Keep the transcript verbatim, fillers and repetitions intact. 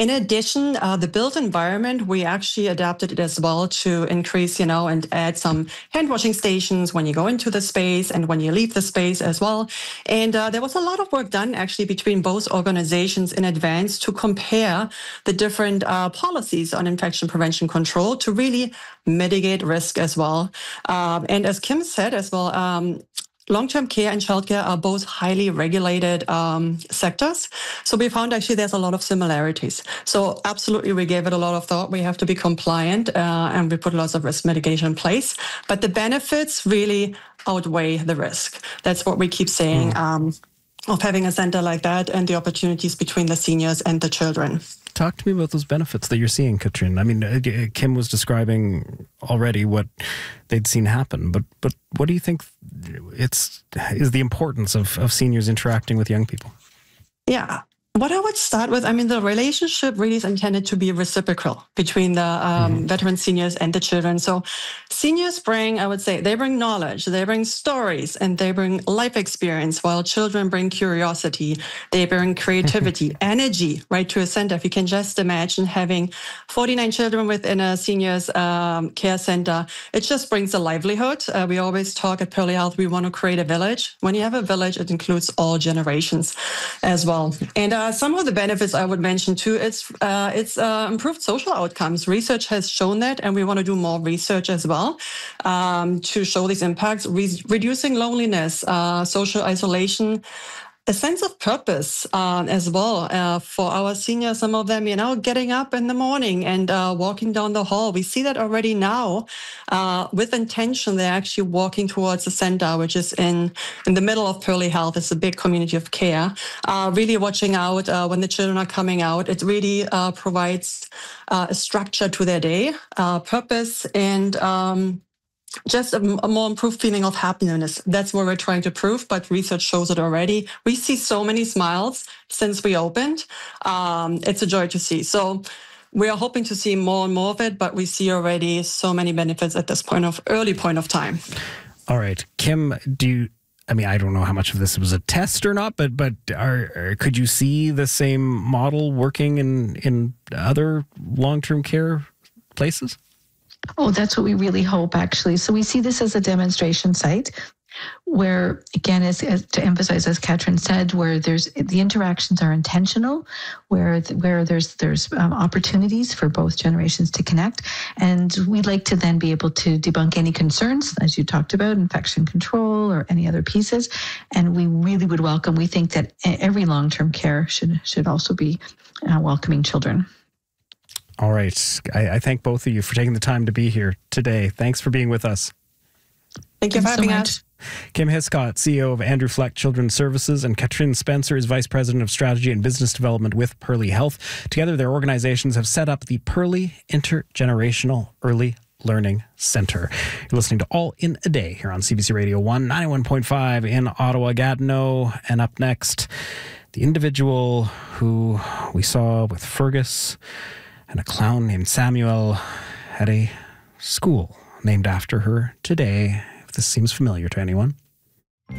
In addition, uh, the built environment, we actually adapted it as well to increase, you know, and add some hand washing stations when you go into the space and when you leave the space as well. And uh, there was a lot of work done actually between both organizations in advance to compare the different uh, policies on infection prevention control to really mitigate risk as well. Um, and as Kim said as well, um, long-term care and childcare are both highly regulated um, sectors. So we found actually there's a lot of similarities. So absolutely, we gave it a lot of thought. We have to be compliant uh, and we put lots of risk mitigation in place. But the benefits really outweigh the risk. That's what we keep saying mm. um, of having a center like that and the opportunities between the seniors and the children. Talk to me about those benefits that you're seeing, Katrin. I mean, Kim was describing already what they'd seen happen, but but what do you think it's is the importance of, of seniors interacting with young people? Yeah. What I would start with, I mean, the relationship really is intended to be reciprocal between the um, mm-hmm. veteran seniors and the children. So seniors bring, I would say, they bring knowledge, they bring stories, and they bring life experience, while children bring curiosity, they bring creativity, energy, right, to a center. If you can just imagine having forty-nine children within a seniors um, care center, it just brings a livelihood. Uh, we always talk at Pearly Health, we want to create a village. When you have a village, it includes all generations as well. And uh, some of the benefits I would mention too, it's uh, it's uh, improved social outcomes. Research has shown that, and we want to do more research as well um, to show these impacts, re- reducing loneliness, uh, social isolation, a sense of purpose uh, as well uh, for our seniors. Some of them, you know, getting up in the morning and uh, walking down the hall. We see that already now uh, with intention. They're actually walking towards the center, which is in, in the middle of Pearly Health. It's a big community of care. Uh, really watching out uh, when the children are coming out. It really uh, provides uh, a structure to their day, uh, purpose, and um, just a, a more improved feeling of happiness. That's what we're trying to prove, but research shows it already. We see so many smiles since we opened. Um, it's a joy to see. So we are hoping to see more and more of it, but we see already so many benefits at this point of early point of time. All right. Kim, do you, I mean, I don't know how much of this was a test or not, but but are, are, could you see the same model working in, in other long-term care places? Oh, that's what we really hope, actually. So we see this as a demonstration site where, again, as, as to emphasize, as Katrin said, where there's the interactions are intentional, where where there's there's um, opportunities for both generations to connect, and we'd like to then be able to debunk any concerns, as you talked about, infection control or any other pieces. And we really would welcome. We think that every long-term care should should also be uh, welcoming children. All right. I, I thank both of you for taking the time to be here today. Thanks for being with us. Thank you for having us. Kim Hiscott, C E O of Andrew Fleck Children's Services, and Katrin Spencer is Vice President of Strategy and Business Development with Pearly Health. Together, their organizations have set up the Pearly Intergenerational Early Learning Center. You're listening to All in a Day here on C B C Radio one, ninety-one point five in Ottawa, Gatineau. And up next, the individual who we saw with Fergus and a clown named Samuel at a school named after her today. If this seems familiar to anyone.